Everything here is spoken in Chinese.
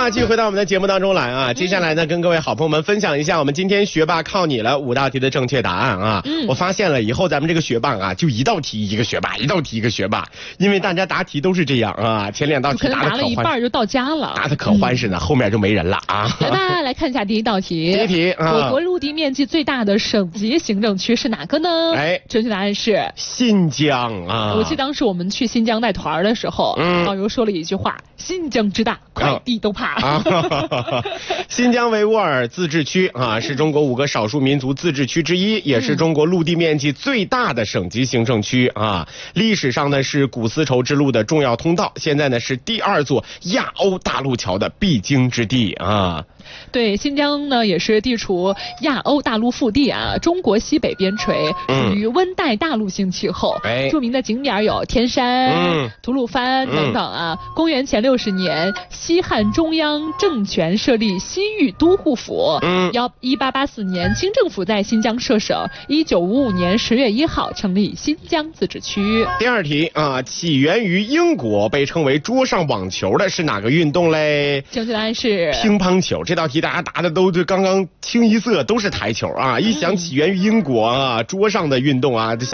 话继续回到我们的节目当中来啊，接下来呢，跟各位好朋友们分享一下我们今天学霸靠你了5道题的正确答案啊。我发现了以后咱们这个学霸啊，就一道题一个学霸，一道题一个学霸，因为大家答题都是这样啊，前2道题答的可欢， 答了一半就到家了， 答的可欢实呢，后面就没人了啊。 来吧，来看一下第一道题。 第一题啊， 我国陆地面积最大的省级行政区是哪个呢？正确答案是新疆啊。 我记得当时我们去新疆带团的时候，导游说了一句话：新疆之大，快递都怕。 新疆维吾尔自治区啊，是中国5个少数民族自治区之一，也是中国陆地面积最大的省级行政区啊。历史上呢是古丝绸之路的重要通道，现在呢是第2座亚欧大陆桥的必经之地啊。 对，新疆呢也是地处亚欧大陆腹地啊，中国西北边陲，属于温带大陆性气候。著名的景点有天山、吐鲁番等等啊。公元前60年，西汉中央政权设立西域都护府。1884年，清政府在新疆设省。1955年10月1号成立新疆自治区。 第2题啊，起源于英国，被称为桌上网球的是哪个运动嘞？ 正确答案是乒乓球。这道题大家答的都刚刚清一色，都是台球啊！一想起源于英国啊，桌上的运动啊，